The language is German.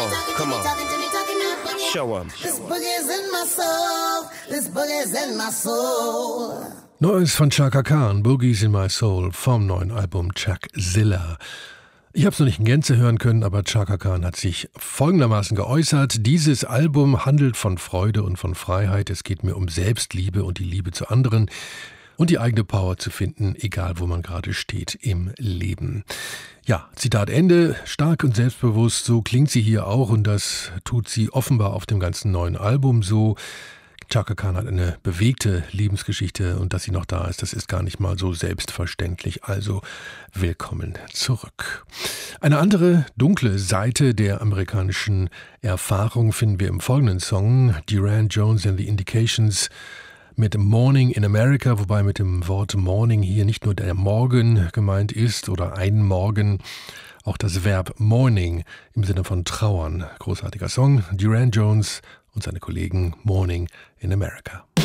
come on. Show 'em. This boogie's in my soul. This boogie's in my soul. Neues von Chaka Khan, Boogies in My Soul, vom neuen Album Chuckzilla. Ich habe es noch nicht in Gänze hören können, aber Chaka Khan hat sich folgendermaßen geäußert. Dieses Album handelt von Freude und von Freiheit. Es geht mir um Selbstliebe und die Liebe zu anderen und die eigene Power zu finden, egal wo man gerade steht im Leben. Ja, Zitat Ende. Stark und selbstbewusst, so klingt sie hier auch und das tut sie offenbar auf dem ganzen neuen Album so. Chaka Khan hat eine bewegte Lebensgeschichte und dass sie noch da ist, das ist gar nicht mal so selbstverständlich. Also willkommen zurück. Eine andere dunkle Seite der amerikanischen Erfahrung finden wir im folgenden Song, Duran Jones and the Indications mit Morning in America, wobei mit dem Wort Morning hier nicht nur der Morgen gemeint ist oder ein Morgen, auch das Verb Mourning im Sinne von trauern. Großartiger Song, Duran Jones und seine Kollegen Morning in America.